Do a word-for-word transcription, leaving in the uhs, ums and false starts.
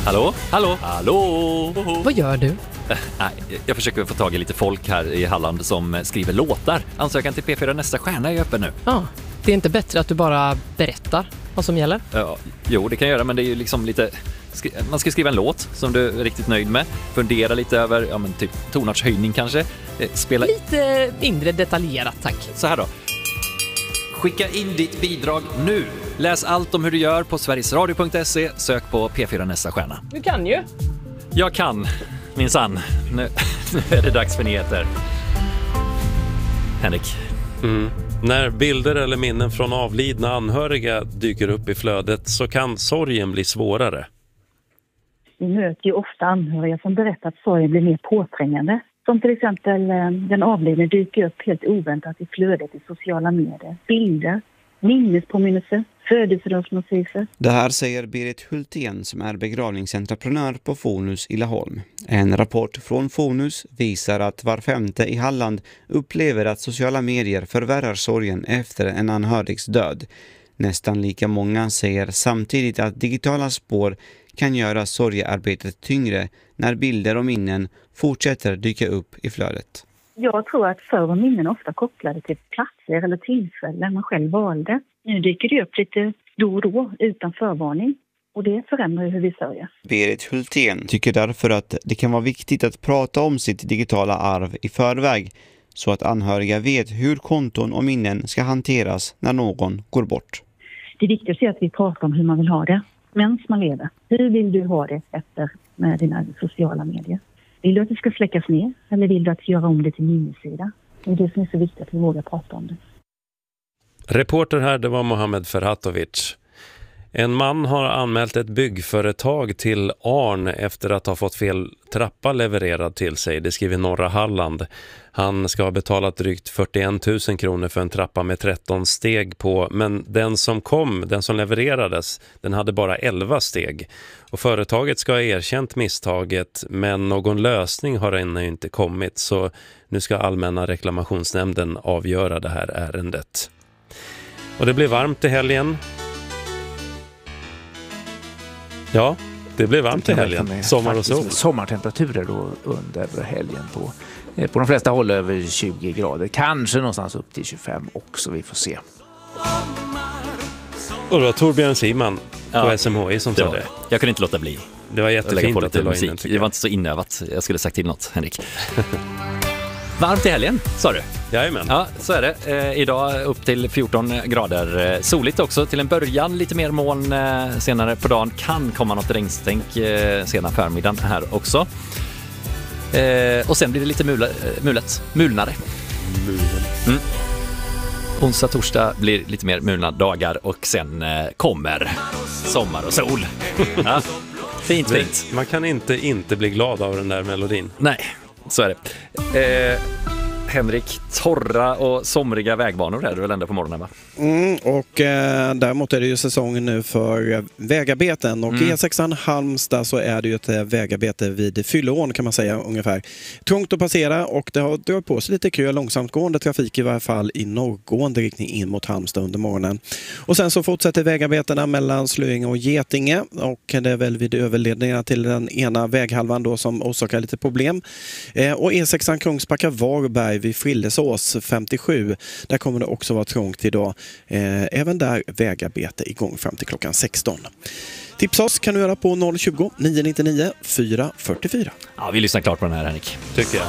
Hallå? Hallå? Hallå? Vad gör du? Äh, nej, jag försöker få tag i lite folk här i Halland som skriver låtar. Ansökan till P fyra Nästa Stjärna är öppen nu. Ja, det är inte bättre att du bara berättar vad som gäller? Ja, jo, det kan jag göra, men det är ju liksom lite... Man ska skriva en låt som du är riktigt nöjd med. Fundera lite över, ja men typ tonartshöjning kanske. Spela... Lite mindre detaljerat, tack. Så här då. Skicka in ditt bidrag nu. Läs allt om hur du gör på sverigesradio punkt se. Sök på P fyra Nästa Stjärna. Du kan ju. Jag kan, minsann. Nu, nu är det dags för nyheter. Henrik. Mm. När bilder eller minnen från avlidna anhöriga dyker upp i flödet så kan sorgen bli svårare. Vi möter ju ofta anhöriga som berättar att sorgen blir mer påträngande. Som till exempel den avlidne dyker upp helt oväntat i flödet i sociala medier. Bilder, minnespåminnelser, födelsedagsnotiser. Det här säger Berit Hultén som är begravningsentreprenör på Fonus i Laholm. En rapport från Fonus visar att var femte i Halland upplever att sociala medier förvärrar sorgen efter en anhörigs död. Nästan lika många säger samtidigt att digitala spår kan göra sorgearbetet tyngre när bilder och minnen fortsätter dyka upp i flödet. Jag tror att förr var minnen ofta kopplade till platser eller tillfällen man själv valde. Nu dyker det upp lite då och då utan förvarning och det förändrar hur vi sörjer. Berit Hultén tycker därför att det kan vara viktigt att prata om sitt digitala arv i förväg så att anhöriga vet hur konton och minnen ska hanteras när någon går bort. Det är viktigt att vi pratar om hur man vill ha det medan man lever. Hur vill du ha det efter med dina sociala medier? Vill du att det ska släckas ner eller vill du att göra om det till minnessida? Det är det som är så viktigt att vi vågar prata om det. Reporter här, det var Mohammed Ferhatovic. En man har anmält ett byggföretag till Arn efter att ha fått fel trappa levererad till sig. Det skriver Norra Halland. Han ska ha betalat drygt fyrtioen tusen kronor för en trappa med tretton steg på. Men den som kom, den som levererades, den hade bara elva steg. Och företaget ska ha erkänt misstaget, men någon lösning har ännu inte kommit. Så nu ska Allmänna reklamationsnämnden avgöra det här ärendet. Och det blir varmt i helgen. Ja, det blev varmt i helgen. Sommar och sol. Sommartemperaturer då under helgen på, på de flesta håll över tjugo grader. Kanske någonstans upp till tjugofem också, vi får se. Och det var Torbjörn Siman på ja, S M H I som sa det. Jag kunde inte låta bli. Det var jättefint att du la in den, det var inte så inövat. Jag skulle sagt till något, Henrik. Varmt i helgen, sa du? Jajamän. Ja, så är det. Eh, idag upp till fjorton grader. Eh, soligt också till en början. Lite mer moln eh, senare på dagen. Kan komma något regnstänk eh, sena förmiddagen här också. Eh, och sen blir det lite mula, eh, mulet. Mulnare. Mm. Onsdag, torsdag blir lite mer mulna dagar och sen eh, kommer sommar och sol. Ja. Fint, fint. Man kan inte inte bli glad av den där melodin. Nej, så är det. Eh, Henrik, torra och somriga vägbanor är det väl ändå på morgonen, va? Mm, och eh, däremot är det ju säsongen nu för eh, vägarbeten. Och mm. E sexan Halmstad så är det ju ett eh, vägarbete vid Fylleån kan man säga ungefär. Trångt att passera och det har dragit på sig lite kö långsamt gående trafik i varje fall i norrgående riktning in mot Halmstad under morgonen. Och sen så fortsätter vägarbetena mellan Slöinge och Getinge och det är väl vid överledningarna till den ena väghalvan då som orsakar lite problem. Eh, och E sexan Kungsbacka-Varberg vid Frillesås femtiosju. Där kommer det också vara trångt idag. Eh, även där vägarbete igång fram till klockan sexton. Tipsa oss kan du göra på noll tjugo, nio nio nio, fyra fyra fyra. Ja, vi lyssnar klart på den här, Henrik. Tycker jag.